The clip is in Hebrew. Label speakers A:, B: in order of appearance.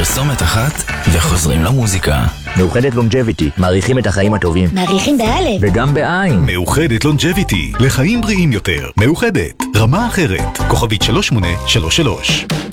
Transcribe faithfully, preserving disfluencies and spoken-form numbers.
A: פרסומת אחת וחוזרים למוזיקה.
B: מאוחדת לונג'ביטי, מעריכים את החיים הטובים.
C: מעריכים באלף.
B: וגם בעין.
D: מאוחדת לונג'ביטי, לחיים בריאים יותר. מאוחדת, רמה אחרת, כוכבית שלוש שמונה שלוש שלוש.